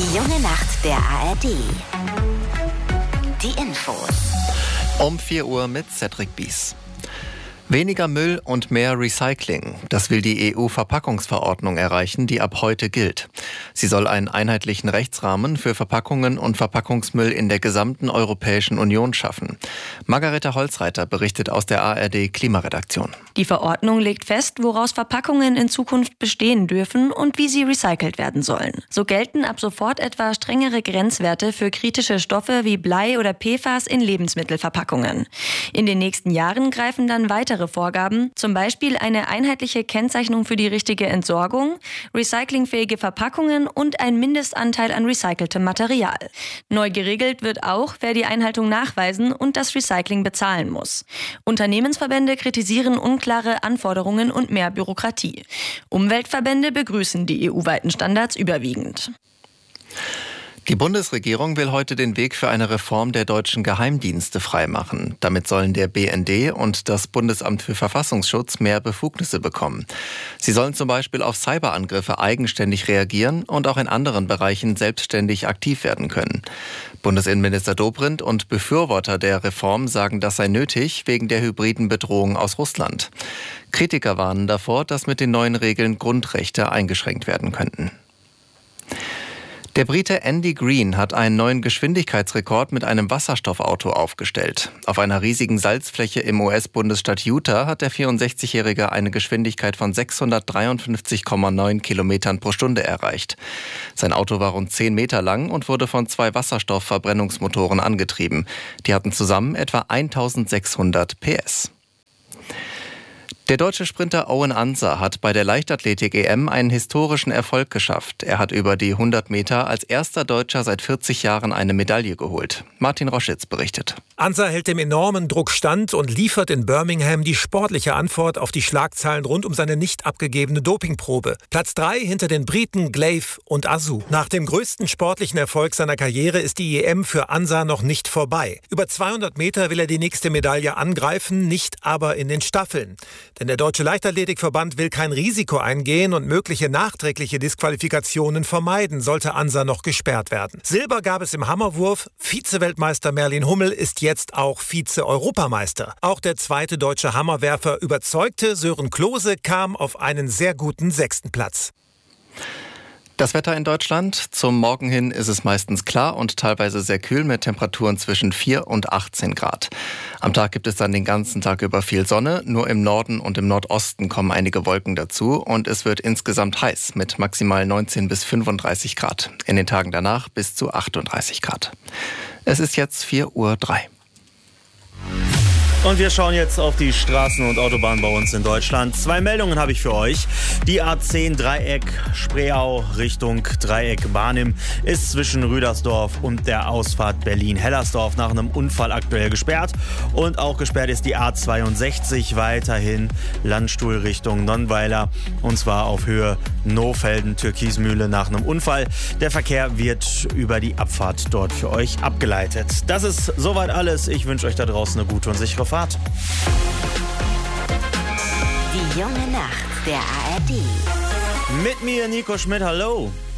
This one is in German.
Die junge Nacht der ARD. Die Infos. Um 4 Uhr mit Cedric Bies. Weniger Müll und mehr Recycling. Das will die EU-Verpackungsverordnung erreichen, die ab heute gilt. Sie soll einen einheitlichen Rechtsrahmen für Verpackungen und Verpackungsmüll in der gesamten Europäischen Union schaffen. Margareta Holzreiter berichtet aus der ARD Klimaredaktion. Die Verordnung legt fest, woraus Verpackungen in Zukunft bestehen dürfen und wie sie recycelt werden sollen. So gelten ab sofort etwa strengere Grenzwerte für kritische Stoffe wie Blei oder PFAS in Lebensmittelverpackungen. In den nächsten Jahren greifen dann weitere Vorgaben, zum Beispiel eine einheitliche Kennzeichnung für die richtige Entsorgung, recyclingfähige Verpackungen und ein Mindestanteil an recyceltem Material. Neu geregelt wird auch, wer die Einhaltung nachweisen und das Recycling bezahlen muss. Unternehmensverbände kritisieren unklare Anforderungen und mehr Bürokratie. Umweltverbände begrüßen die EU-weiten Standards überwiegend. Die Bundesregierung will heute den Weg für eine Reform der deutschen Geheimdienste freimachen. Damit sollen der BND und das Bundesamt für Verfassungsschutz mehr Befugnisse bekommen. Sie sollen zum Beispiel auf Cyberangriffe eigenständig reagieren und auch in anderen Bereichen selbstständig aktiv werden können. Bundesinnenminister Dobrindt und Befürworter der Reform sagen, das sei nötig wegen der hybriden Bedrohung aus Russland. Kritiker warnen davor, dass mit den neuen Regeln Grundrechte eingeschränkt werden könnten. Der Brite Andy Green hat einen neuen Geschwindigkeitsrekord mit einem Wasserstoffauto aufgestellt. Auf einer riesigen Salzfläche im US-Bundesstaat Utah hat der 64-Jährige eine Geschwindigkeit von 653,9 Kilometern pro Stunde erreicht. Sein Auto war rund 10 Meter lang und wurde von 2 Wasserstoffverbrennungsmotoren angetrieben. Die hatten zusammen etwa 1600 PS. Der deutsche Sprinter Owen Ansa hat bei der Leichtathletik-EM einen historischen Erfolg geschafft. Er hat über die 100 Meter als erster Deutscher seit 40 Jahren eine Medaille geholt. Martin Roschitz berichtet. Ansa hält dem enormen Druck stand und liefert in Birmingham die sportliche Antwort auf die Schlagzeilen rund um seine nicht abgegebene Dopingprobe. Platz 3 hinter den Briten Glaive und Azu. Nach dem größten sportlichen Erfolg seiner Karriere ist die EM für Ansa noch nicht vorbei. Über 200 Meter will er die nächste Medaille angreifen, nicht aber in den Staffeln. Denn der Deutsche Leichtathletikverband will kein Risiko eingehen und mögliche nachträgliche Disqualifikationen vermeiden, sollte Ansa noch gesperrt werden. Silber gab es im Hammerwurf. Vize-Weltmeister Merlin Hummel ist jetzt auch Vize-Europameister. Auch der zweite deutsche Hammerwerfer überzeugte. Sören Klose kam auf einen sehr guten 6. Platz. Das Wetter in Deutschland. Zum Morgen hin ist es meistens klar und teilweise sehr kühl mit Temperaturen zwischen 4 und 18 Grad. Am Tag gibt es dann den ganzen Tag über viel Sonne. Nur im Norden und im Nordosten kommen einige Wolken dazu und es wird insgesamt heiß mit maximal 19 bis 35 Grad. In den Tagen danach bis zu 38 Grad. Es ist jetzt 4:03 Uhr. Und wir schauen jetzt auf die Straßen und Autobahnen bei uns in Deutschland. 2 Meldungen habe ich für euch. Die A10 Dreieck Spreeau Richtung Dreieck Barnim ist zwischen Rüdersdorf und der Ausfahrt Berlin-Hellersdorf nach einem Unfall aktuell gesperrt. Und auch gesperrt ist die A62 weiterhin Landstuhl Richtung Nonnweiler. Und zwar auf Höhe Nohfelden-Türkismühle nach einem Unfall. Der Verkehr wird über die Abfahrt dort für euch abgeleitet. Das ist soweit alles. Ich wünsche euch da draußen eine gute und sichere Fahrt. Die junge Nacht der ARD. Mit mir Nico Schmidt, hallo.